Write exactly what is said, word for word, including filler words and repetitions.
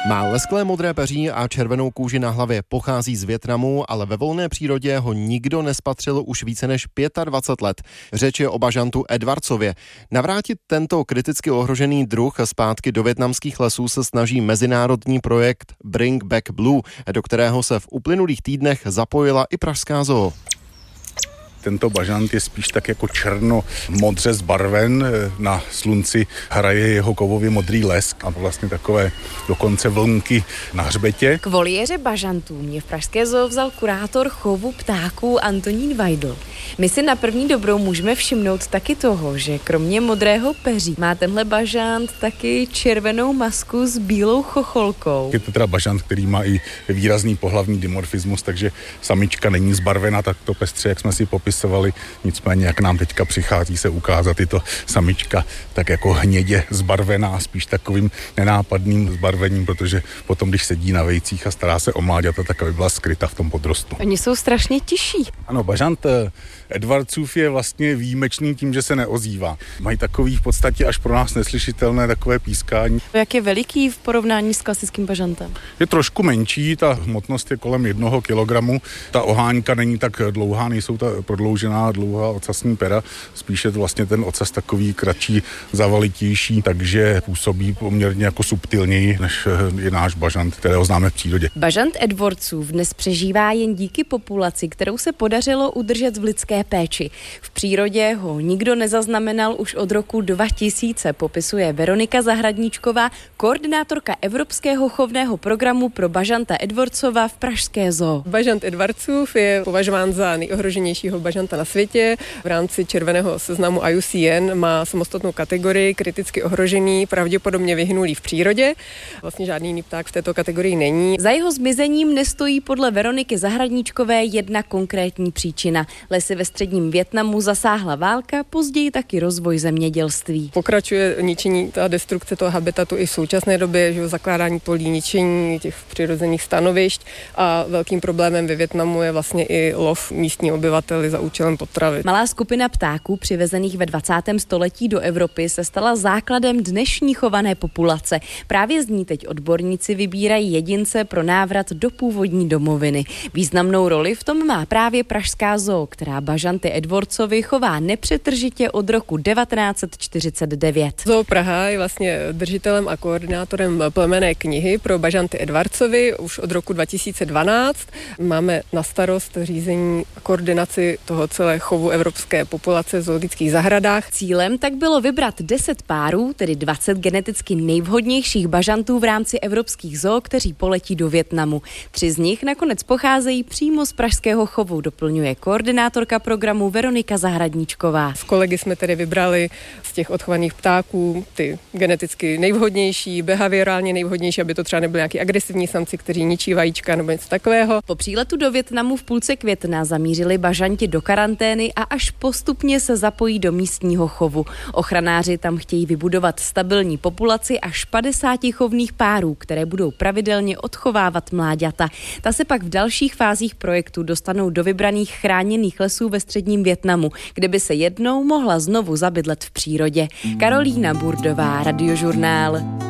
Má lesklé modré peří a červenou kůži na hlavě, pochází z Vietnamu, ale ve volné přírodě ho nikdo nespatřil už více než dvacet pět let. Řeč je o bažantu Edwardsově. Navrátit tento kriticky ohrožený druh zpátky do vietnamských lesů se snaží mezinárodní projekt Bring Back Blue, do kterého se v uplynulých týdnech zapojila i pražská zoo. Tento bažant je spíš tak jako černo-modře zbarven, na slunci hraje jeho kovově modrý lesk a vlastně takové dokonce vlnky na hřbetě. K voliéře bažantů mě v pražské zoo vzal kurátor chovu ptáků Antonín Vajdl. My si na první dobrou můžeme všimnout taky toho, že kromě modrého peří má tenhle bažant taky červenou masku s bílou chocholkou. Je to teda bažant, který má i výrazný pohlavní dimorfismus, takže samička není zbarvena takto pestře, jak jsme si popisovali. Nicméně, jak nám teďka přichází se ukázat, je to samička tak jako hnědě zbarvená, spíš takovým nenápadným zbarvením, protože potom, když sedí na vejcích a stará se o mláďata, tak aby byla skryta v tom podrostu. Oni jsou strašně tiší. Ano, bažant Edwardsův je vlastně výjimečný tím, že se neozývá. Mají takový v podstatě až pro nás neslyšitelné takové pískání. Jak je veliký v porovnání s klasickým bažantem? Je trošku menší, ta hmotnost je kolem jednoho kilogramu. Ta oháňka není tak dlouhá, nejsou ta prodloužená dlouhá ocasní pera, spíše vlastně ten ocas takový kratší, zavalitější, takže působí poměrně jako subtilněji, než je náš bažant, kterého známe v přírodě. Bažant Edwardsův dnes přežívá jen díky populaci, kterou se podařilo udržet v lidské péči. V přírodě ho nikdo nezaznamenal už od roku dva tisíce, popisuje Veronika Zahradníčková, koordinátorka Evropského chovného programu pro bažanta Edwardsova v pražské zoo. Bažant Edwardsův je považován za nejohroženějšího bažanta na světě. V rámci červeného seznamu I U C N má samostatnou kategorii kriticky ohrožený, pravděpodobně vyhynulý v přírodě. Vlastně žádný jiný pták v této kategorii není. Za jeho zmizením nestojí podle Veroniky Zahradníčkové jedna konkrétní příčina. Lesy ve středním Vietnamu zasáhla válka, později taky rozvoj zemědělství. Pokračuje ničení a destrukce toho habitatu i v současné době, že zakládání polí, ničení těch přirozených stanovišť a velkým problémem ve Vietnamu je vlastně i lov místní obyvateli za účelem potravy. Malá skupina ptáků přivezených ve dvacátém století do Evropy se stala základem dnešní chované populace. Právě z ní teď odborníci vybírají jedince pro návrat do původní domoviny. Významnou roli v tom má právě pražská zoo, která bažanty Edwardsovi chová nepřetržitě od roku devatenáct set čtyřicet devět. Zoo Praha je vlastně držitelem a koordinátorem plemenné knihy pro bažanty Edwardsovi už od roku dva tisíce dvanáct. Máme na starost řízení a koordinaci toho celé chovu evropské populace v zoologických zahradách. Cílem tak bylo vybrat deset párů, tedy dvacet geneticky nejvhodnějších bažantů v rámci evropských zoo, kteří poletí do Vietnamu. Tři z nich nakonec pocházejí přímo z pražského chovu, doplňuje koordinátorka programu Veronika Zahradníčková. S kolegy jsme tedy vybrali z těch odchovaných ptáků ty geneticky nejvhodnější, behaviorálně nejvhodnější, aby to třeba nebyly nějaký agresivní samci, kteří ničí vajíčka nebo něco takového. Po příletu do Vietnamu v půlce května zamířili bažanti do karantény a až postupně se zapojí do místního chovu. Ochranáři tam chtějí vybudovat stabilní populaci až padesáti chovných párů, které budou pravidelně odchovávat mláďata. Ta se pak v dalších fázích projektu dostanou do vybraných chráněných lesů ve středním Vietnamu, kde by se jednou mohla znovu zabydlet v přírodě. Karolína Burdová, Radiožurnál.